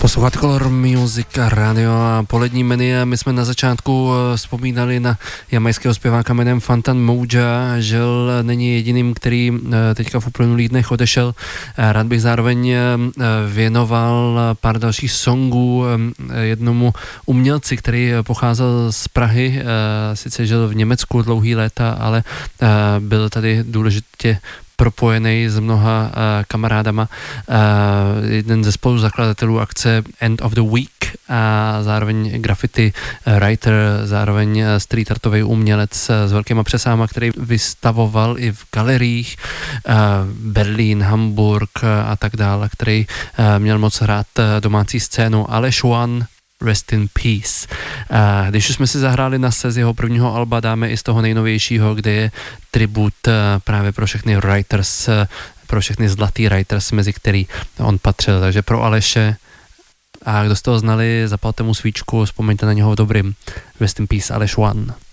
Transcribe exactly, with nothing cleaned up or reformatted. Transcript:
Posloucháte Color Music Radio a polední menu. My jsme na začátku vzpomínali na jamajského zpěváka jménem Fantan Mojah. Žel není jediným, který teďka v uplynulých dnech odešel. Rád bych zároveň věnoval pár dalších songů jednomu umělci, který pocházel z Prahy. Sice žil v Německu dlouhý léta, ale byl tady důležitě propojený s mnoha uh, kamarádama. Uh, jeden ze spoluzakladatelů akce End of the Week a zároveň graffiti writer, zároveň street artový umělec s velkýma přesáma, který vystavoval i v galeriích uh, Berlín, Hamburg uh, a tak dále, který uh, měl moc hrát uh, domácí scénu. Aleš One, Rest in Peace. Uh, když už jsme si zahráli na se z jeho prvního alba, dáme i z toho nejnovějšího, kde je tribut uh, právě pro všechny writers, uh, pro všechny zlatý writers, mezi který on patřil. Takže pro Aleše, a kdo jste ho znali, zapalte mu svíčku, vzpomeňte na něho v dobrým. Rest in Peace, Aleš One.